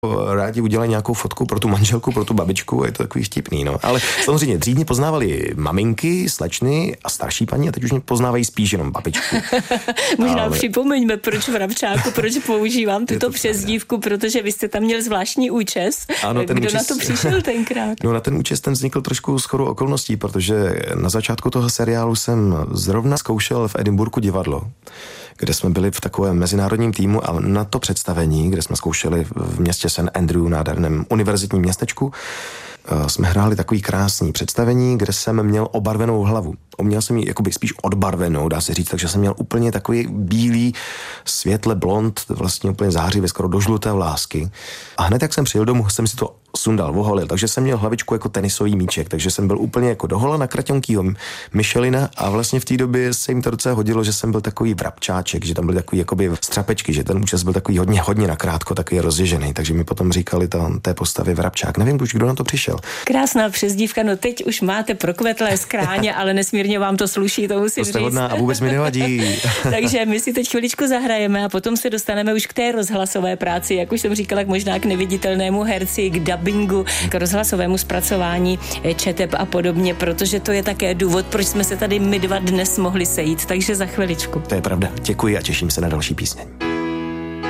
rádi udělají nějakou fotku pro tu manželku, pro tu babičku a je to takový vtipný, no. Ale samozřejmě dřív mě poznávali maminky, slečny a starší paní a teď už mě poznávají spíš jenom babičku. Možná připomeňme, proč Vrabčáku, proč používám tuto přezdívku, protože vy jste tam měl zvláštní účes. Ano, Kdo účes, na to přišel tenkrát? No na ten účes ten vznikl trošku shodou okolností, protože na začátku toho seriálu jsem zrovna zkoušel v Edinburghu divadlo, kde jsme byli v takovém mezinárodním týmu a na to představení, kde jsme zkoušeli v městě St. Andrew, nádherném univerzitním městečku, jsme hráli takový krásný představení, kde jsem měl obarvenou hlavu. Měl jsem ji jakoby spíš odbarvenou, dá se říct, takže jsem měl úplně takový bílý, světle blond, vlastně úplně zářivě, skoro do žluté vlásky. A hned jak jsem přijel domů, jsem si to sundal, voholil, takže jsem měl hlavičku jako tenisový míček, takže jsem byl úplně jako dohola na kraťonkýho Michelina a vlastně v té době se jim to docela hodilo, že jsem byl takový vrabčáček, že tam byly takový jakoby střapečky, že ten účes byl takový hodně nakrátko, takový rozježený, takže mi potom říkali té postavy Vrabčák. Nevím už, kdo na to přišel. Krásná přezdívka, no teď už máte prokvetlé skráně, ale nesmírně vám to sluší, to musím říct. Hodná a vůbec mi nevadí. Takže my si teď chviličku zahrajeme a potom se dostaneme už k té rozhlasové práci, jak už jsem říkala, možná k neviditelnému herci, k dabingu, k rozhlasovému zpracování četeb a podobně, protože to je také důvod, proč jsme se tady my dva dnes mohli sejít, takže za chviličku. To je pravda. Děkuji a těším se na další písně.